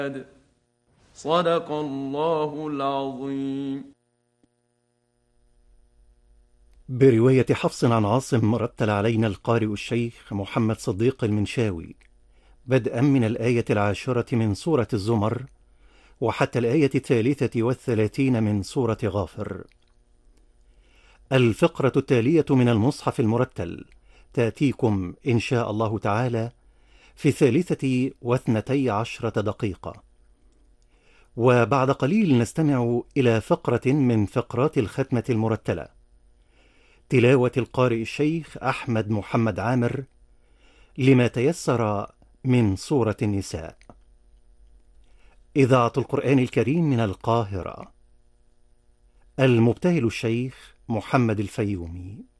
صدق الله العظيم. برواية حفص عن عاصم رتل علينا القارئ الشيخ محمد صديق المنشاوي بدءا من الآية 10 من سورة الزمر وحتى الآية 33 من سورة غافر. الفقرة التالية من المصحف المرتل تأتيكم إن شاء الله تعالى في 12 دقيقة. وبعد قليل نستمع إلى فقرة من فقرات الختمة المرتلة، تلاوة القارئ الشيخ أحمد محمد عامر لما تيسر من سورة النساء. إذاعة القرآن الكريم من القاهرة. المبتهل الشيخ محمد الفيومي.